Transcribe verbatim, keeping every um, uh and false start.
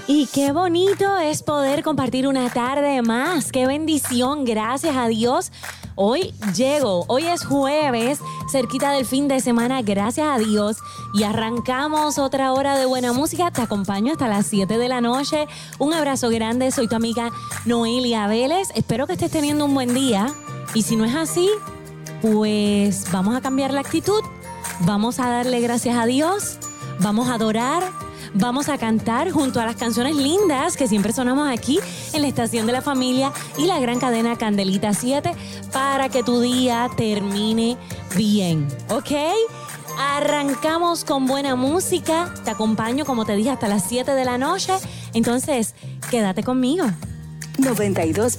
Y qué bonito es poder compartir una tarde más. Qué bendición, gracias a Dios. Hoy llego, hoy es jueves, cerquita del fin de semana, gracias a Dios. Y arrancamos otra hora de buena música. Te acompaño hasta las siete de la noche. Un abrazo grande, soy tu amiga Noelia Vélez. Espero que estés teniendo un buen día. Y si no es así, pues vamos a cambiar la actitud. Vamos a darle gracias a Dios. Vamos a adorar. Vamos a cantar junto a las canciones lindas que siempre sonamos aquí en la Estación de la Familia y la gran cadena Candelita siete para que tu día termine bien, ¿ok? Arrancamos con buena música. Te acompaño, como te dije, hasta las siete de la noche. Entonces, quédate conmigo. noventa y dos